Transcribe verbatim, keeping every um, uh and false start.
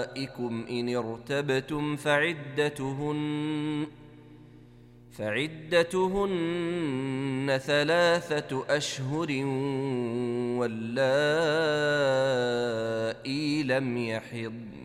إن ارتبتم فعدتهن فعدتهن ثلاثة أشهر واللائي لم يحضن